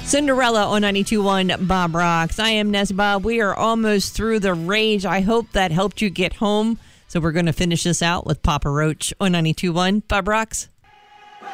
Cinderella on 92.1 Bob Rocks. I am Nessie Bob. We are almost through the rage. I hope that helped you get home. So we're going to finish this out with Papa Roach on 92.1 Bob Rocks.